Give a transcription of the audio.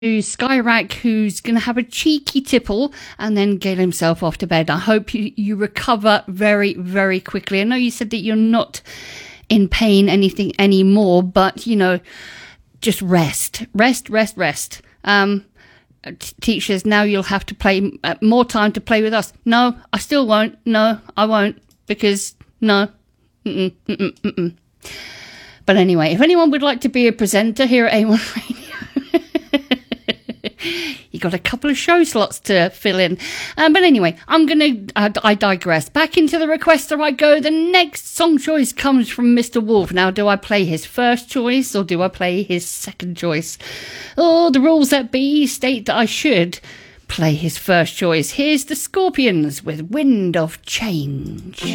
Skyrack, who's going to have a cheeky tipple and then get himself off to bed. I hope you recover very, very quickly. I know you said that you're not in pain anything anymore, but, you know, just rest. Teachers, now you'll have to play more time to play with us. No, I still won't. No, I won't, because no. But anyway, if anyone would like to be a presenter here at A1 Radio, you got a couple of show slots to fill in. But anyway, I digress. Back into the requester I go. The next song choice comes from Mr. Wolf. Now, do I play his first choice or do I play his second choice? Oh, the rules that be state that I should play his first choice. Here's the Scorpions with Wind of Change.